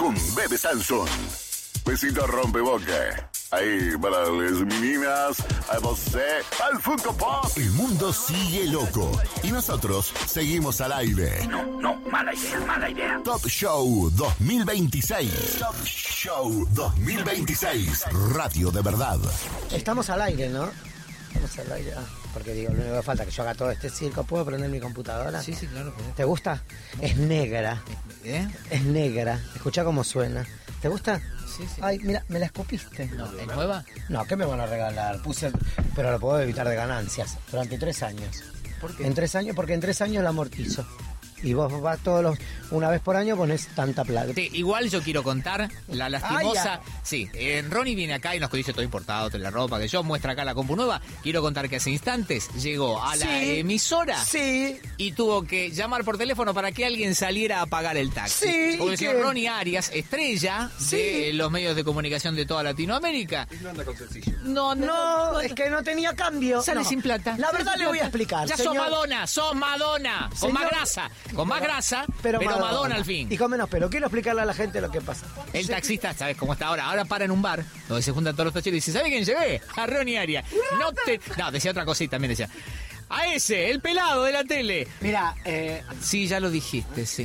con B de Samsung. Besito rompeboca. Ahí para las meninas, a você, al Funko Pop. El mundo sigue loco y nosotros seguimos al aire. No, mala idea. Top Show 2026. Top Show 2026. Radio de verdad. Estamos al aire, ¿no? Estamos al aire. Porque digo, lo único que falta es que yo haga todo este circo. ¿Puedo prender mi computadora? Sí, claro. ¿Te gusta? Es negra. ¿Eh? Es negra. Escucha cómo suena. ¿Te gusta? Sí. Ay, mira, me la escupiste. No, ¿es nueva? No, ¿qué me van a regalar? Pero lo puedo evitar de ganancias durante 3 años. ¿Por qué? En 3 años, porque en 3 años la amortizo. Y vos vas una vez por año pones tanta plata. Sí, igual yo quiero contar la lastimosa. Ah, sí, Ronnie viene acá y nos dice todo importado, toda la ropa, que yo muestra acá la compu nueva. Quiero contar que hace instantes llegó a la emisora. Sí. Y tuvo que llamar por teléfono para que alguien saliera a pagar el taxi. Sí. Porque el señor Ronnie Arias, estrella de los medios de comunicación de toda Latinoamérica. No anda con sencillo. No, es que no tenía cambio. Sale No. sin plata. La verdad le voy a explicar. Ya señor. sos Madonna. Con Señor- más grasa. Con más grasa, pero Madonna al fin. Y con menos pelo. Quiero explicarle a la gente lo que pasa. El taxista, ¿sabes cómo está ahora? Ahora para en un bar donde se juntan todos los tacheros y dice, ¿sabe quién llevé? A Ronnie Arias. No, decía otra cosita también, decía. A ese, el pelado de la tele. Mira, Sí, ya lo dijiste, sí.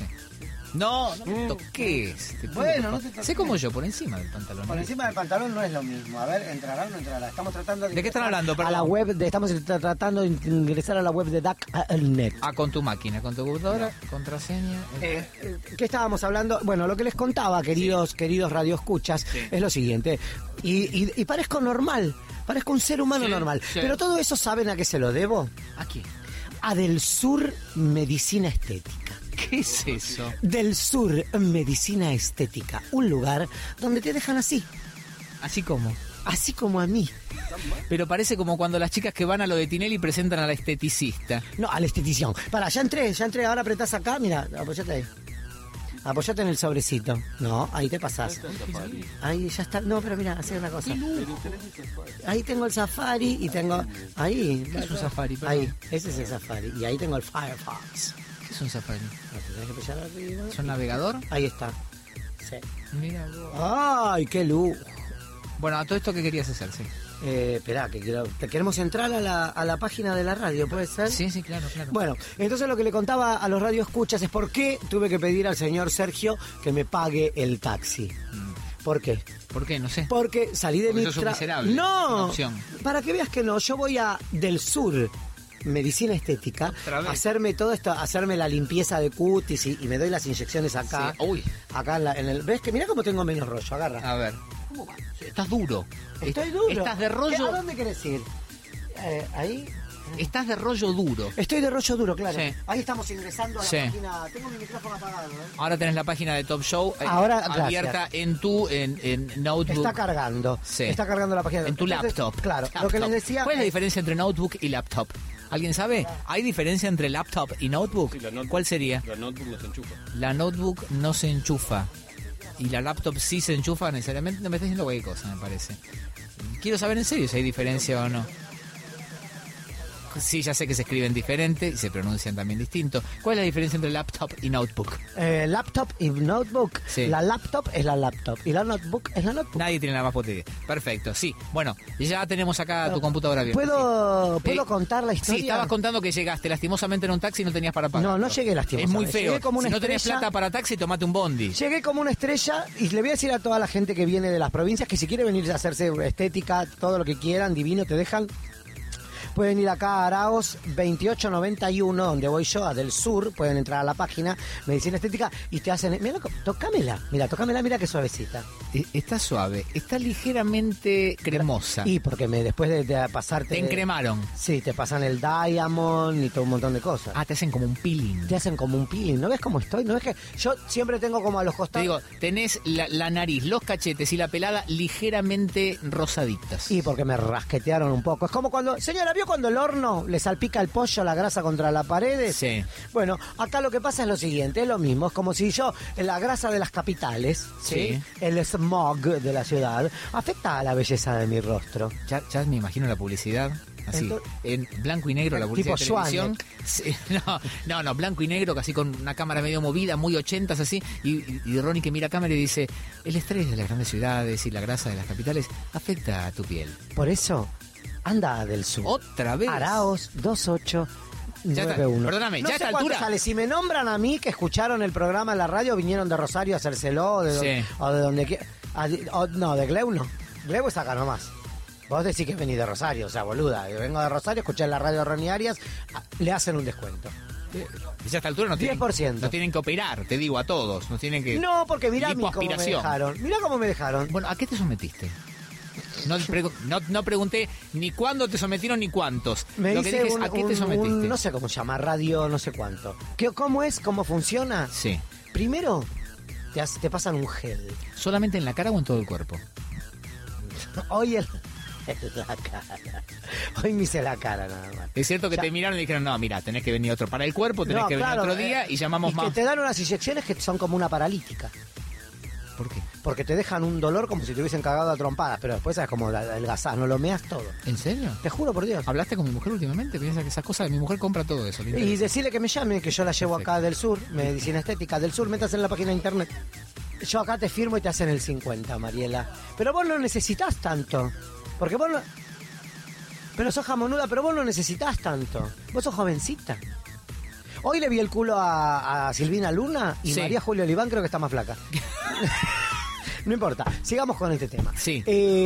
No me toques. Bueno, no te toques. Sé como yo, por encima del pantalón. por encima del pantalón no es lo mismo. A ver, ¿entrará o no entrará? Estamos tratando ¿De qué están hablando, perdón? A la web, estamos tratando de ingresar a la web de DAC.net. Ah, con tu máquina, con tu computadora, contraseña. ¿Qué estábamos hablando? Bueno, lo que les contaba, queridos radioescuchas, es lo siguiente. Y parezco normal, parezco un ser humano normal. sí. Pero todo eso, ¿saben a qué se lo debo? ¿A quién? A Del Sur Medicina Estética. ¿Qué es eso? Del Sur Medicina Estética, un lugar donde te dejan así, Así como. así como a mí. Pero parece como cuando las chicas que van a lo de Tinelli presentan a la esteticista. No, a la estetición. Pará, ya entré, ahora apretás acá, mira, apoyate ahí. Apoyate en el sobrecito. No, ahí te pasás. Ahí ya está. No, pero mira, hacé una cosa. Ahí tengo el Safari y tengo... Ahí. ¿Qué es un Safari? Perdón. Ahí, ese es el Safari. Y ahí tengo el Firefox. ¿Qué es un Safari? No, te tenés que apoyar arriba. ¿Es un navegador? Ahí está. Sí. Mira vos. ¡Ay, qué lujo! Bueno, a todo esto, ¿qué querías hacer? Sí. Esperá, que queremos entrar a la página de la radio, ¿puede ser? Sí, claro. Bueno, entonces lo que le contaba a los radioescuchas es por qué tuve que pedir al señor Sergio que me pague el taxi. ¿Por qué? ¿Por qué? No sé. Porque salí de Porque mi sos un miserable. No, Una opción. para que veas que no, yo voy a Del Sur Medicina Estética, Otra vez. hacerme todo esto, hacerme la limpieza de cutis y me doy las inyecciones acá. Sí. Uy. Acá en el... ¿Ves que mira cómo tengo menos rollo? Agarra. A ver. Estás duro. Estoy duro. Estás de ¿A rollo. dónde querés ir? Ahí. Estás de rollo duro. Estoy de rollo duro, claro. Sí. Ahí estamos ingresando a la Sí. página. Tengo mi micrófono apagado, ¿eh? Ahora tenés la página de Top Show Ahora, abierta en tu en notebook. Está cargando. Sí. Está cargando la página. En tu Entonces, laptop. Claro. Laptop. Lo que les decía. ¿Cuál es la diferencia entre notebook y laptop? ¿Alguien sabe? ¿Hay diferencia entre laptop y notebook? Sí, la notebook. ¿Cuál sería? La notebook no se enchufa. La notebook no se enchufa. Y la laptop sí se enchufa necesariamente. No me está diciendo cualquier cosa, me parece. Quiero saber en serio si hay diferencia o no. Sí, ya sé que se escriben diferente y se pronuncian también distinto. ¿Cuál es la diferencia entre laptop y notebook? Laptop y notebook. Sí. La laptop es la laptop y la notebook es la notebook. Nadie tiene la más puta idea. Perfecto, sí. Bueno, ya tenemos acá tu computadora abierta. ¿Puedo Sí. contar la historia? Sí, estabas contando que llegaste lastimosamente en un taxi y no tenías para pagar. No llegué lastimosamente. Es muy feo. Llegué como una Si no tenés estrella. plata para taxi, tomate un bondi. Llegué como una estrella y le voy a decir a toda la gente que viene de las provincias que si quiere venir a hacerse estética, todo lo que quieran, divino, te dejan. Pueden ir acá a Araos 2891, donde voy yo, a Del Sur. Pueden entrar a la página Medicina Estética y te hacen... Mira, tocámela, mira qué suavecita. Está suave, está ligeramente cremosa. Y porque después de pasarte... Te encremaron. Sí, te pasan el Diamond y todo un montón de cosas. Ah, te hacen como un peeling. Te hacen como un peeling. ¿No ves cómo estoy? ¿No ves que yo siempre tengo como a los Te costados? digo, tenés la nariz, los cachetes y la pelada ligeramente rosaditas. Y porque me rasquetearon un poco. Es como cuando... Señora, ¿vio cuando el horno le salpica el pollo, la grasa contra las paredes? Sí. Bueno, acá lo que pasa es lo siguiente, es lo mismo. Es como si yo, la grasa de las capitales, ¿sí? El smog de la ciudad, afecta a la belleza de mi rostro. Ya me imagino la publicidad así, Entonces, en blanco y negro, la publicidad de tipo televisión. Sí, no, blanco y negro, casi con una cámara medio movida, muy 80s así, y Ronnie que mira a cámara y dice, el estrés de las grandes ciudades y la grasa de las capitales afecta a tu piel. por eso, anda del sur. Otra vez. Araos 2891. Perdóname, no ya a sé esta cuánto altura. sale. Si me nombran a mí, que escucharon el programa en la radio, vinieron de Rosario a hacérselo, Sí. o de donde quiera. No, de Gleu no. Gleu es acá nomás. Vos decís que venís de Rosario, o sea, boluda. Yo vengo de Rosario, escuché en la radio Ronnie Arias, le hacen un descuento. Ya a esta altura no tienen, 10%. no tienen que operar, te digo, a todos. No tienen que... No, porque mirá a mí cómo me lipoaspiración. dejaron. Mirá cómo me dejaron. Bueno, ¿a qué te sometiste? No pregunté ni cuándo te sometieron ni cuántos. Me Lo que hice dije es, ¿a qué te sometiste? no sé cómo se llama, radio, no sé cuánto. ¿Cómo es? ¿Cómo funciona? Sí. Primero, te pasan un gel. ¿Solamente en la cara o en todo el cuerpo? Hoy en la cara. Hoy me hice la cara nada más. Es cierto que Ya. te miraron y dijeron, no, mira, tenés que venir otro para el cuerpo, tenés No, que venir claro, otro día y llamamos y más. que te dan unas inyecciones que son como una paralítica. ¿Por qué? Porque te dejan un dolor como si te hubiesen cagado a trompadas, pero después es como el gasás, no lo meas todo. ¿En serio? Te juro por Dios. ¿Hablaste con mi mujer últimamente? Piensa que esas cosas, mi mujer compra todo eso. le Y interesa. decirle que me llame, que yo la llevo Perfecto. acá del sur, medicina estética del sur, metas en la página de internet. Yo acá te firmo y te hacen el 50, Mariela. Pero vos no necesitas tanto. Porque vos no... Pero sos jamonuda, pero vos no necesitas tanto. Vos sos jovencita. Hoy le vi el culo a Silvina Luna y Sí. María Julia Oliván creo que está más flaca. No importa, sigamos con este tema. Sí.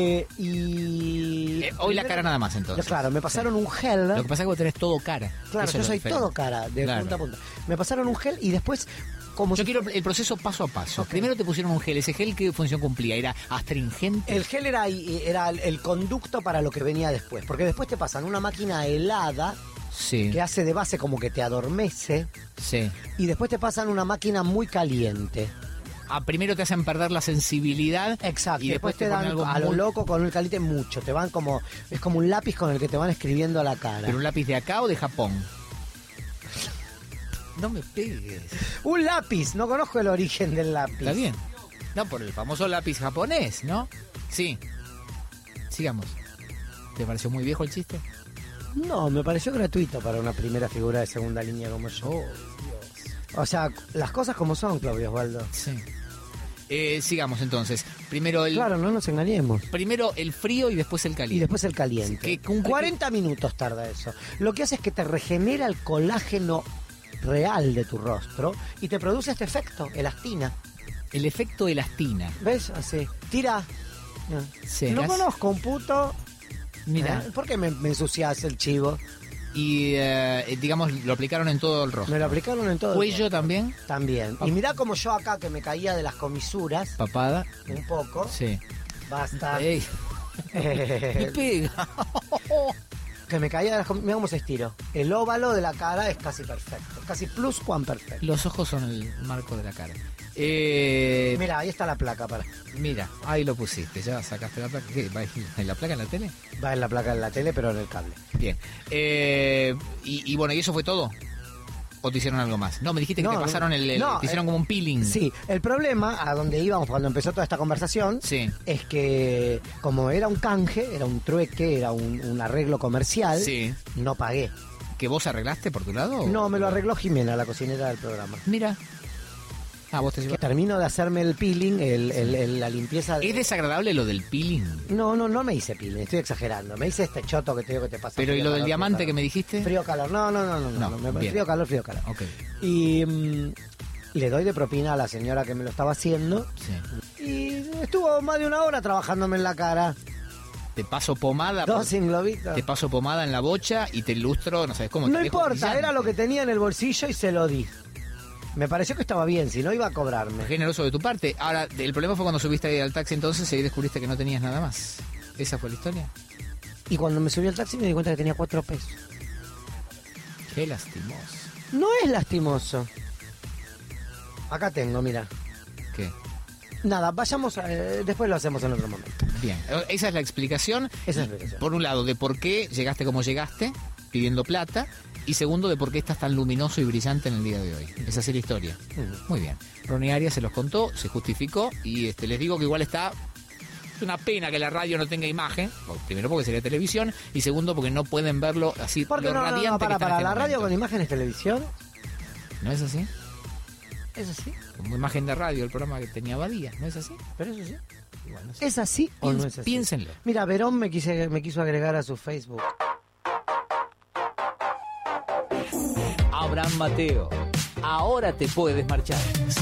Hoy la cara nada más, entonces. Claro, me pasaron un gel. Lo que pasa es que vos tenés todo cara. Claro, Eso yo es lo soy diferente. todo cara, de Claro. punta a punta. Me pasaron un gel y después, como Yo si- quiero el proceso paso a paso. Ok. Primero te pusieron un gel. ¿Ese gel qué función cumplía? ¿Era astringente? el gel era el conducto para lo que venía después. Porque después te pasan una máquina helada Sí, que hace de base como que te adormece. sí. Y después te pasan una máquina muy caliente. Primero te hacen perder la sensibilidad. Exacto. Y después te te ponen dan algo a lo muy- loco con el caliente mucho. Te van como. Es como un lápiz con el que te van escribiendo a la cara. ¿Pero un lápiz de acá o de Japón? No me pegues. Un lápiz, no conozco el origen del lápiz. Está bien. No, por el famoso lápiz japonés, ¿no? Sí. Sigamos. ¿Te pareció muy viejo el chiste? No, me pareció gratuito para una primera figura de segunda línea como yo. Oh, O sea, las cosas como son, Claudio Osvaldo. sí. Sigamos entonces. Primero el, Claro, no nos engañemos. primero el frío y después el caliente. Y después el caliente. Que cumple- 40 minutos tarda eso. Lo que hace es que te regenera el colágeno real de tu rostro y te produce este efecto, elastina. El efecto elastina. ¿Ves? Así. Tira. Sí, No gas- conozco un puto. Mira. ¿Por qué me ensucias el chivo? Y digamos, lo aplicaron en todo el rostro. Me lo aplicaron en todo. el Cuello rostro. también. También. Y mirá como yo acá que me caía de las comisuras Papada. un poco. Sí. Basta. Ey, me pega. Que me caía de las comisuras. Mirá cómo se estiro. El óvalo de la cara es casi perfecto. Casi plus one perfecto. Los ojos son el marco de la cara. Mira, ahí está la placa para. Mira, ahí lo pusiste, ya sacaste la placa. ¿Qué? ¿Va en la placa en la tele? Va en la placa en la tele, pero en el cable. Bien. Y bueno, ¿y eso fue todo? ¿O te hicieron algo más? No, me dijiste que No, te pasaron no, te hicieron como un peeling. Sí, el problema a donde íbamos cuando empezó toda esta conversación Sí. es que como era un canje, era un trueque, era un arreglo comercial, Sí. no pagué. ¿Que vos arreglaste por tu lado? No, me lo arregló Jimena, la cocinera del programa. Mira. Vos te Que termino de hacerme el peeling, la limpieza. ¿Es desagradable lo del peeling? No me hice peeling, estoy exagerando. Me hice este choto que te digo que te pasa. Pero ¿y frío, lo del calor, diamante frío, que me dijiste? Frío, calor. No. No, bien. Frío, calor. Ok. Y le doy de propina a la señora que me lo estaba haciendo. Sí. Y estuvo más de una hora trabajándome en la cara. Te paso pomada. Dos sin globitos. Te paso pomada en la bocha y te ilustro, no sabes cómo. No te dejo importa, brillante. era lo que tenía en el bolsillo y se lo di. Me pareció que estaba bien, si no iba a cobrarme. Generoso de tu parte. Ahora, el problema fue cuando subiste ahí al taxi entonces y ahí descubriste que no tenías nada más. ¿Esa fue la historia? Y cuando me subí al taxi me di cuenta que tenía 4 pesos. Qué lastimoso. No es lastimoso. Acá tengo, mira. ¿Qué? Nada, vayamos, después lo hacemos en otro momento. Bien, esa es la explicación. Esa es la explicación. Por un lado, de por qué llegaste como llegaste, pidiendo plata. Y segundo, de por qué estás tan luminoso y brillante en el día de hoy. Esa es la historia. Ujú. Muy bien. Ronnie Arias se los contó, se justificó y les digo que igual está una pena que la radio no tenga imagen, primero porque sería televisión, y segundo porque no pueden verlo así. Porque lo radiante que está para en este la radio momento. con imágenes televisión, ¿No es así? ¿es así? Como imagen de radio, el programa que tenía Badía, ¿no es así? Pero eso sí. Igual, no sé. ¿Es así o no es así? Piénsenlo. Mira, Verón me quiso agregar a su Facebook. Abraham Mateo, ahora te puedes marchar.